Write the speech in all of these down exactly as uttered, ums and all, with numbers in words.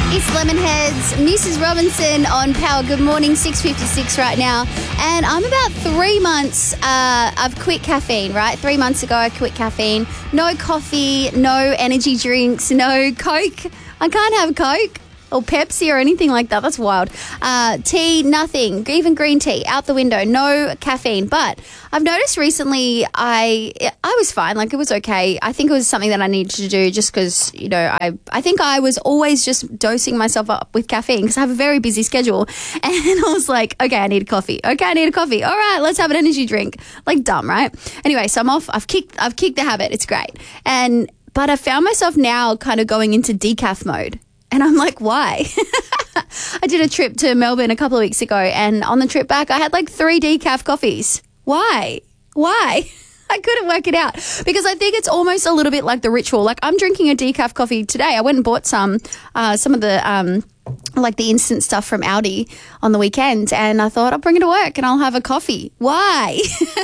It's Lemonheads, Missus Robinson on Power. Good morning, six fifty-six right now. And I'm about three months, uh, I've quit caffeine, right? Three months ago, I quit caffeine. No coffee, no energy drinks, no Coke. I can't have Coke or Pepsi or anything like that. That's wild. Uh, tea, nothing. Even green tea, out the window. No caffeine. But I've noticed recently I I was fine. Like, it was okay. I think it was something that I needed to do just because, you know, I, I think I was always just dosing myself up with caffeine because I have a very busy schedule. And I was like, okay, I need a coffee. Okay, I need a coffee. All right, let's have an energy drink. Like, dumb, right? Anyway, so I'm off. I've kicked, I've kicked the habit. It's great. And But I found myself now kind of going into decaf mode. And I'm like, why? I did a trip to Melbourne a couple of weeks ago, and on the trip back, I had like three decaf coffees. Why? Why? I couldn't work it out because I think it's almost a little bit like the ritual. Like, I'm drinking a decaf coffee today. I went and bought some, uh, some of the, um, like the instant stuff from Aldi on the weekend, and I thought I'll bring it to work and I'll have a coffee. Why?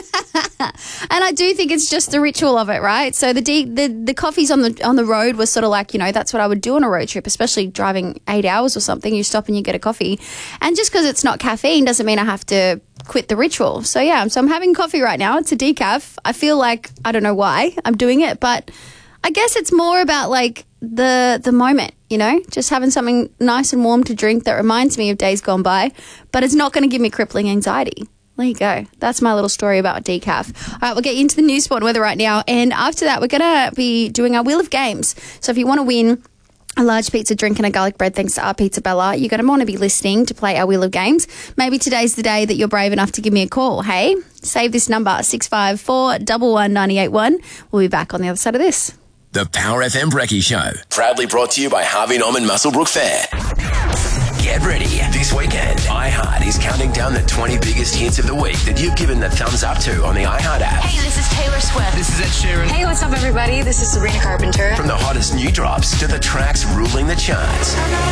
And I do think it's just the ritual of it, right? So the de- the the coffees on the on the road was sort of like, you know, that's what I would do on a road trip, especially driving eight hours or something. You stop and you get a coffee, and just because it's not caffeine doesn't mean I have to quit the ritual. So yeah, so I'm having coffee right now. It's a decaf. I feel like, I don't know why I'm doing it, but I guess it's more about like the the moment, you know, just having something nice and warm to drink that reminds me of days gone by, but it's not going to give me crippling anxiety. There you go. That's my little story about decaf. All right, we'll get you into the news, sport and weather right now. And after that, we're going to be doing our Wheel of Games. So if you want to win a large pizza, drink and a garlic bread thanks to our Pizza Bella, you're going to want to be listening to play our Wheel of Games. Maybe today's the day that you're brave enough to give me a call, hey? Save this number, six five four, one one nine eight one. We'll be back on the other side of this. The Power F M Brekkie Show. Proudly brought to you by Harvey Norman Muswellbrook Fair. Get ready. This weekend, iHeart is counting down the twenty biggest hits of the week that you've given the thumbs up to on the iHeart app. Hey, this is Taylor Swift. This is Ed Sheeran. Hey, what's up, everybody? This is Sabrina Carpenter. From the hottest new drops to the tracks ruling the charts.